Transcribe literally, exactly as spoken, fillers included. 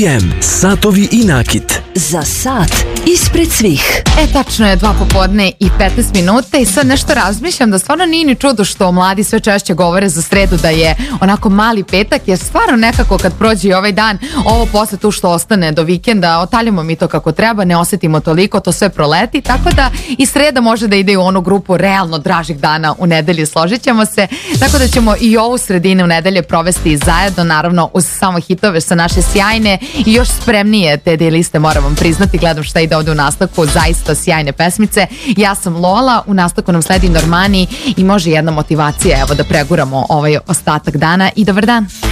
M. Satovi i nakit. Za sat ispred svih. E, tačno je dva popodne i petnaest minuta i sad nešto razmišljam da stvarno nije ni čudo što mladi sve češće govore za sredu da je onako mali petak, jer stvarno nekako kad prođe ovaj dan, ovo posle tu što ostane do vikenda, otaljamo mi to kako treba, ne osetimo toliko, to sve proleti, tako da i sreda može da ide u onu grupu realno dražih dana u nedelji, složit ćemo se, tako da ćemo i ovu sredinu u nedelje provesti zajedno, naravno uz samo hitove sa naše sjajne i još spremnije te D liste, moram vam priznati, gledam šta ide ovde u nastavku, zaista sjajne pesmice. Ja sam Lola, u nastavku nam sledi Normani i može jedna motivacija, evo da preguramo ovaj ostatak dana i dobar dan.